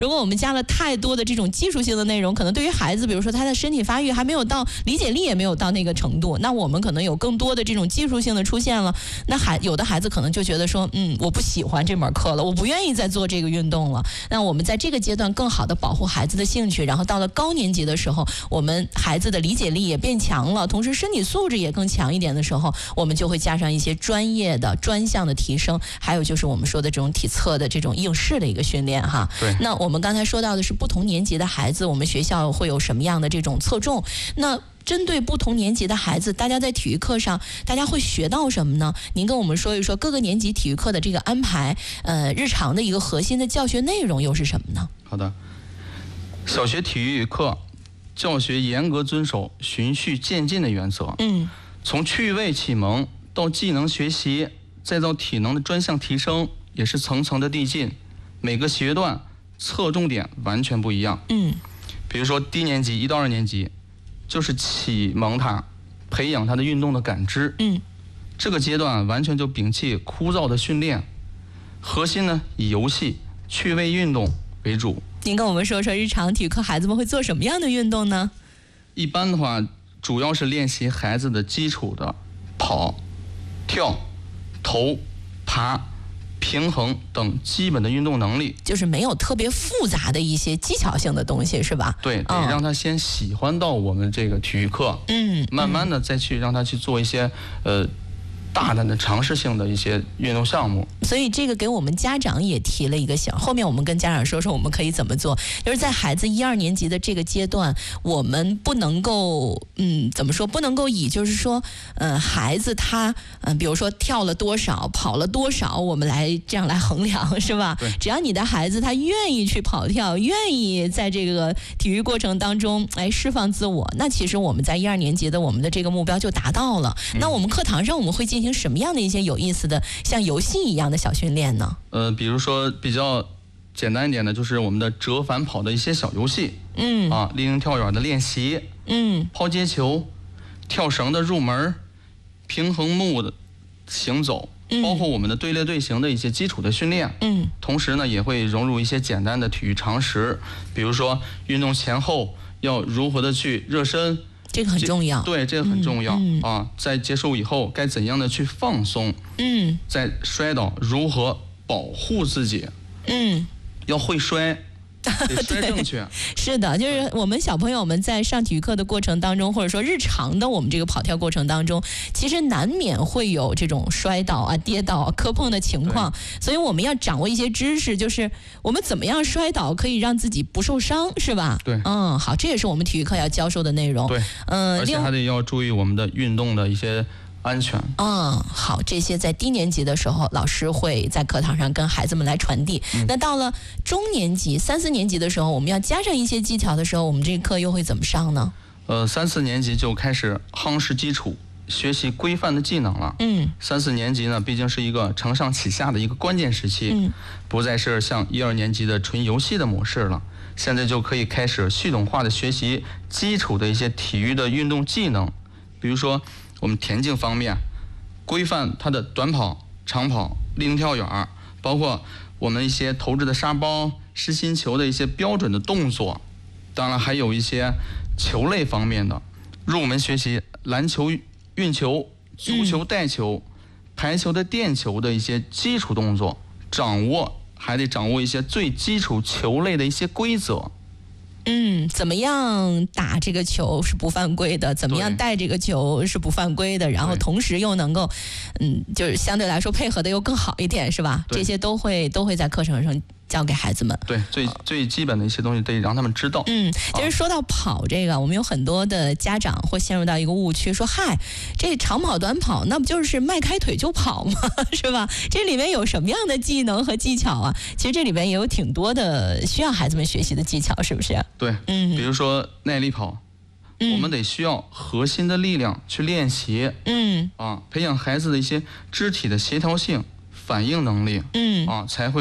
如果我们加了太多的这种技术性的内容，可能对于孩子，比如说他的身体发育还没有到，理解力也没有到那个程度，那我们可能有更多的这种技术性的出现了，那有的孩子可能就觉得说，我不喜欢这门课了，我不愿意再做这个运动了。那我们在这个阶段更好的保护孩子的兴趣，然后到了高年级的时候，我们孩子的理解力也变强了，同时身体素质也更强一点的时候，我们就会加上一些专业的专项的提升，还有就是我们说的这种体测的这种应试的一个训练哈。 对。 那我们刚才说到的是不同年级的孩子，我们学校会有什么样的这种侧重？那针对不同年级的孩子，大家在体育课上，大家会学到什么呢？您跟我们说一说各个年级体育课的这个安排，日常的一个核心的教学内容又是什么呢？ 好的，小学体育课教学严格遵守循序渐进的原则，从趣味启蒙到技能学习，再到体能的专项提升，也是层层的递进，每个学段侧重点完全不一样。比如说低年级1到2年级，就是启蒙他，培养他的运动的感知。这个阶段完全就摒弃枯燥的训练，核心呢以游戏、趣味运动为主。 您跟我们说说日常体育课孩子们会做什么样的运动呢？ 一般的话，主要是练习孩子的基础的跑、跳、投、爬、平衡等基本的运动能力， 就是没有特别复杂的一些技巧性的东西，是吧？ 对，得让他先喜欢到我们这个体育课，慢慢的再去让他去做一些大胆的尝试性的一些运动项目。 所以这个给我们家长也提了一个醒，后面我们跟家长说说我们可以怎么做，就是在孩子1、2年级的这个阶段，我们不能够怎么说，不能够以就是说孩子他比如说跳了多少跑了多少，我们来这样来衡量，是吧？只要你的孩子他愿意去跑跳，愿意在这个体育过程当中释放自我，那其实我们在1、2年级的我们的这个目标就达到了。那我们课堂上我们会进行什么样的一些有意思的像游戏一样的小训练呢？ 比如说比较简单一点的，就是我们的折返跑的一些小游戏，立定跳远的练习，抛接球、跳绳的入门、平衡木的行走，包括我们的队列队形的一些基础的训练，同时呢也会融入一些简单的体育常识，比如说运动前后要如何的去热身。 这个很重要， 对，这个很重要在结束以后该怎样的去放松，在摔倒如何保护自己，要会摔，得摔正确。 是的，就是我们小朋友们在上体育课的过程当中，或者说日常的我们这个跑跳过程当中，其实难免会有这种摔倒啊、跌倒啊、磕碰的情况，所以我们要掌握一些知识，就是我们怎么样摔倒可以让自己不受伤，是吧？ 对， 好，这也是我们体育课要教授的内容。 对，而且还得要注意我们的运动的一些安全。 好，这些在低年级的时候，老师会在课堂上跟孩子们来传递。那到了中年级、3、4年级的时候，我们要加上一些技巧的时候，我们这个课又会怎么上呢 ？3、4年级就开始夯实基础，学习规范的技能了。3、4年级呢，毕竟是一个承上启下的一个关键时期，不再是像1、2年级的纯游戏的模式了。现在就可以开始系统化的学习基础的一些体育的运动技能，比如说我们田径方面，规范它的短跑、长跑、立定跳远，包括我们一些投掷的沙包、实心球的一些标准的动作。当然还有一些球类方面的，入门学习篮球运球、足球带球、排球的垫球的一些基础动作，还得掌握一些最基础球类的一些规则。 怎么样打这个球是不犯规的，怎么样带这个球是不犯规的，然后同时又能够就是相对来说配合的又更好一点，是吧？这些都会在课程上教给孩子们。 对，最基本的一些东西得让他们知道。 其实说到跑这个，我们有很多的家长会陷入到一个误区，说嗨，这长跑短跑那不就是迈开腿就跑吗？是吧？这里面有什么样的技能和技巧啊？其实这里面也有挺多的需要孩子们学习的技巧，是不是？ 对，比如说耐力跑，我们得需要核心的力量去练习，培养孩子的一些肢体的协调性、反应能力，才会让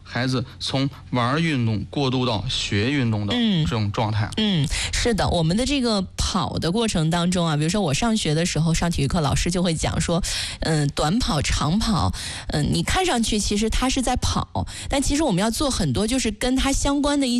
孩子从玩运动过渡到学运动的这种状态。 是的，我们的这个跑的过程当中啊，比如说我上学的时候上体育课，老师就会讲说，短跑、长跑，你看上去其实他是在跑，但其实我们要做很多就是跟他相关的